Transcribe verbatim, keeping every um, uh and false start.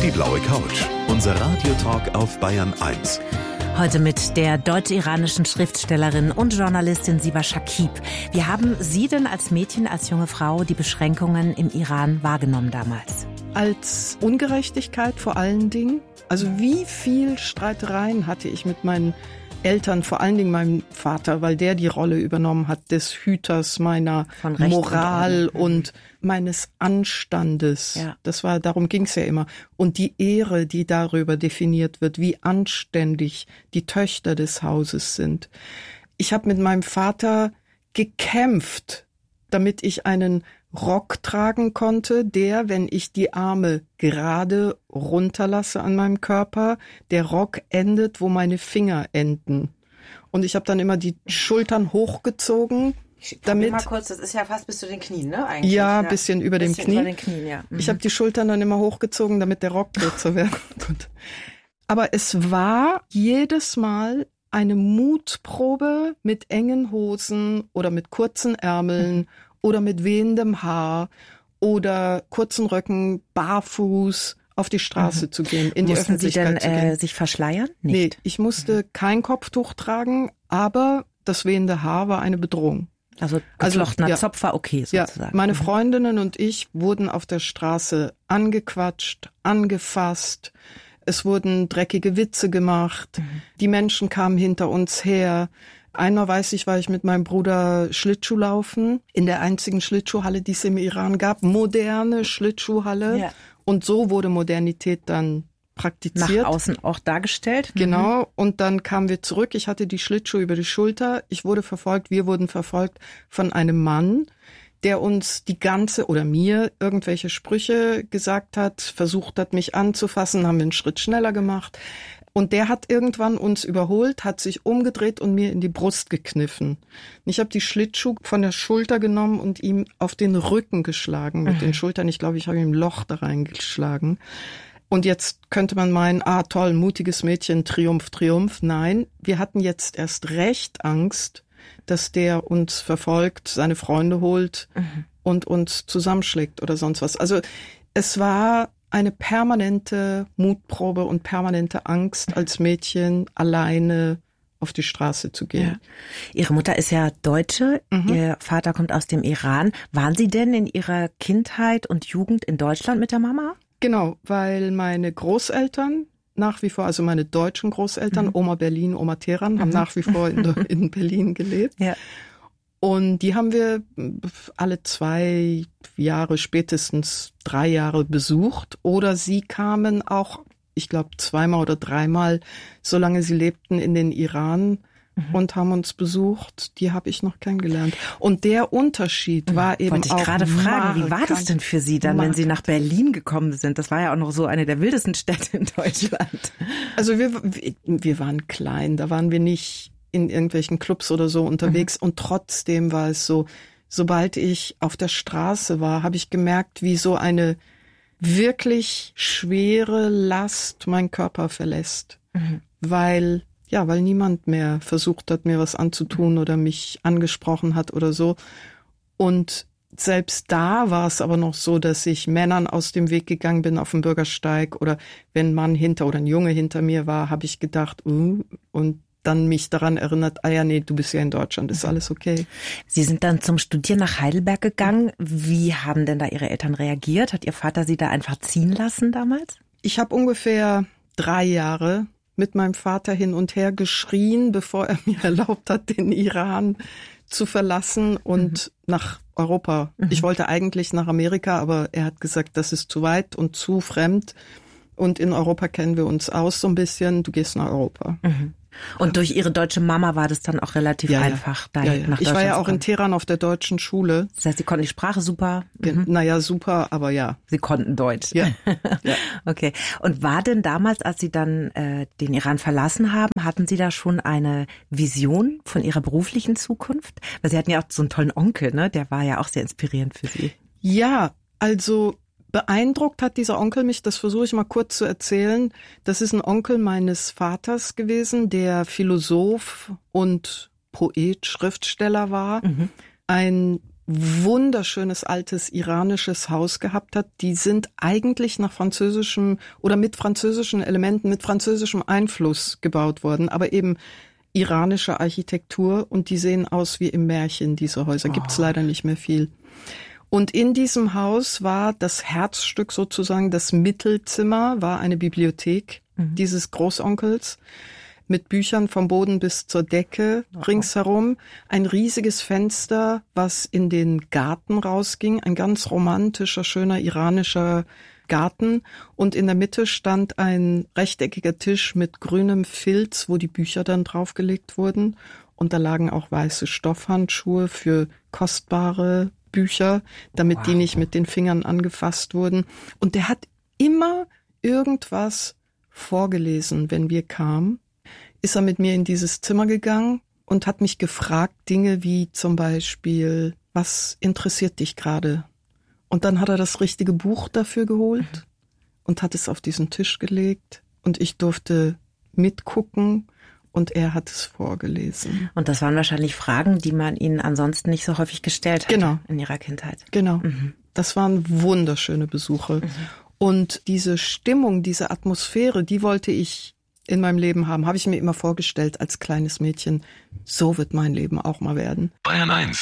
Die blaue Couch. Unser Radiotalk auf Bayern eins. Heute mit der deutsch-iranischen Schriftstellerin und Journalistin Siba Shakib. Wie haben Sie denn als Mädchen, als junge Frau die Beschränkungen im Iran wahrgenommen damals? Als Ungerechtigkeit vor allen Dingen. Also wie viel Streitereien hatte ich mit meinen Eltern, vor allen Dingen meinem Vater, weil der die Rolle übernommen hat des Hüters meiner Moral und, und meines Anstandes. Ja. Das war, darum ging es ja immer. Und die Ehre, die darüber definiert wird, wie anständig die Töchter des Hauses sind. Ich habe mit meinem Vater gekämpft, damit ich einen Rock tragen konnte, der, wenn ich die Arme gerade runterlasse an meinem Körper, der Rock endet, wo meine Finger enden. Und ich habe dann immer die Schultern hochgezogen, ich damit mal kurz, das ist ja fast bis zu den Knien, ne? Eigentlich. Ja, ein bisschen über bisschen den Knien. Über den Knien ja. Mhm. Ich habe die Schultern dann immer hochgezogen, damit der Rock kürzer werden konnte. Aber es war jedes Mal eine Mutprobe mit engen Hosen oder mit kurzen Ärmeln. Mhm. Oder mit wehendem Haar oder kurzen Röcken, barfuß auf die Straße mhm. zu gehen, in die Mussten Öffentlichkeit Sie denn, zu gehen. Äh, sich verschleiern? Nicht. Nee, ich musste mhm. kein Kopftuch tragen, aber das wehende Haar war eine Bedrohung. Also geflochtener also, ja, Zopf war okay sozusagen. Ja, meine Freundinnen und ich wurden auf der Straße angequatscht, angefasst. Es wurden dreckige Witze gemacht. Mhm. Die Menschen kamen hinter uns her. Einmal, weiß ich, war ich mit meinem Bruder Schlittschuhlaufen in der einzigen Schlittschuhhalle, die es im Iran gab. Moderne Schlittschuhhalle. Ja. Und so wurde Modernität dann praktiziert. Nach außen auch dargestellt. Genau. Mhm. Und dann kamen wir zurück. Ich hatte die Schlittschuhe über die Schulter. Ich wurde verfolgt. Wir wurden verfolgt von einem Mann, der uns die ganze, oder mir, irgendwelche Sprüche gesagt hat, versucht hat, mich anzufassen, haben wir einen Schritt schneller gemacht. Und der hat irgendwann uns überholt, hat sich umgedreht und mir in die Brust gekniffen. Ich habe die Schlittschuhe von der Schulter genommen und ihm auf den Rücken geschlagen mit mhm. den Schultern. Ich glaube, ich habe ihm ein Loch da reingeschlagen. Und jetzt könnte man meinen, ah toll, mutiges Mädchen, Triumph, Triumph. Nein, wir hatten jetzt erst recht Angst, dass der uns verfolgt, seine Freunde holt mhm. und uns zusammenschlägt oder sonst was. Also es war eine permanente Mutprobe und permanente Angst als Mädchen alleine auf die Straße zu gehen. Ja. Ihre Mutter ist ja Deutsche, mhm. Ihr Vater kommt aus dem Iran. Waren Sie denn in Ihrer Kindheit und Jugend in Deutschland mit der Mama? Genau, weil meine Großeltern nach wie vor, also meine deutschen Großeltern, mhm. Oma Berlin, Oma Teheran, haben mhm. nach wie vor in, in Berlin gelebt. Ja. Und die haben wir alle zwei Jahre, spätestens drei Jahre besucht. Oder sie kamen auch, ich glaube, zweimal oder dreimal, solange sie lebten, in den Iran mhm. und haben uns besucht. Die habe ich noch kennengelernt. Und der Unterschied mhm. war eben Wollte ich auch... gerade fragen, wie war das denn für Sie dann, wenn Sie nach Berlin gekommen sind? Das war ja auch noch so eine der wildesten Städte in Deutschland. Also wir, wir waren klein, da waren wir nicht in irgendwelchen Clubs oder so unterwegs. Mhm. Und trotzdem war es so, sobald ich auf der Straße war, habe ich gemerkt, wie so eine wirklich schwere Last meinen Körper verlässt. Mhm. Weil, ja, weil niemand mehr versucht hat, mir was anzutun oder mich angesprochen hat oder so. Und selbst da war es aber noch so, dass ich Männern aus dem Weg gegangen bin auf dem Bürgersteig oder wenn ein Mann hinter oder ein Junge hinter mir war, habe ich gedacht, uh, und dann mich daran erinnert, ah ja, nee, du bist ja in Deutschland, ist alles okay. Sie sind dann zum Studieren nach Heidelberg gegangen. Wie haben denn da Ihre Eltern reagiert? Hat Ihr Vater Sie da einfach ziehen lassen damals? Ich habe ungefähr drei Jahre mit meinem Vater hin und her geschrien, bevor er mir erlaubt hat, den Iran zu verlassen und mhm. nach Europa. Mhm. Ich wollte eigentlich nach Amerika, aber er hat gesagt, das ist zu weit und zu fremd. Und in Europa kennen wir uns aus so ein bisschen. Du gehst nach Europa. Mhm. Und durch Ihre deutsche Mama war das dann auch relativ ja, einfach, da ja, ja. nach Deutschland Ich war ja auch zu kommen. in Teheran auf der deutschen Schule. Das heißt, Sie konnten die Sprache super? Mhm. Naja, super, aber ja. Sie konnten Deutsch? Ja. ja. Okay. Und war denn damals, als Sie dann äh, den Iran verlassen haben, hatten Sie da schon eine Vision von Ihrer beruflichen Zukunft? Weil Sie hatten ja auch so einen tollen Onkel, ne? Der war ja auch sehr inspirierend für Sie. Ja, also... Beeindruckt hat dieser Onkel mich, das versuche ich mal kurz zu erzählen. Das ist ein Onkel meines Vaters gewesen, der Philosoph und Poet, Schriftsteller war. Mhm. Ein wunderschönes altes iranisches Haus gehabt hat. Die sind eigentlich nach französischem oder mit französischen Elementen, mit französischem Einfluss gebaut worden, aber eben iranische Architektur und die sehen aus wie im Märchen, diese Häuser. Oh. Gibt's leider nicht mehr viel. Und in diesem Haus war das Herzstück sozusagen, das Mittelzimmer, war eine Bibliothek mhm. dieses Großonkels mit Büchern vom Boden bis zur Decke oh. ringsherum. Ein riesiges Fenster, was in den Garten rausging, ein ganz romantischer, schöner iranischer Garten. Und in der Mitte stand ein rechteckiger Tisch mit grünem Filz, wo die Bücher dann draufgelegt wurden. Und da lagen auch weiße Stoffhandschuhe für kostbare Bücher, damit wow. die nicht mit den Fingern angefasst wurden. Und der hat immer irgendwas vorgelesen, wenn wir kamen. Ist er mit mir in dieses Zimmer gegangen und hat mich gefragt, Dinge wie zum Beispiel, was interessiert dich gerade? Und dann hat er das richtige Buch dafür geholt mhm. und hat es auf diesen Tisch gelegt und ich durfte mitgucken. Und er hat es vorgelesen. Und das waren wahrscheinlich Fragen, die man Ihnen ansonsten nicht so häufig gestellt hat genau. in Ihrer Kindheit. Genau. Mhm. Das waren wunderschöne Besuche. Mhm. Und diese Stimmung, diese Atmosphäre, die wollte ich in meinem Leben haben. Habe ich mir immer vorgestellt als kleines Mädchen. So wird mein Leben auch mal werden. Bayern eins.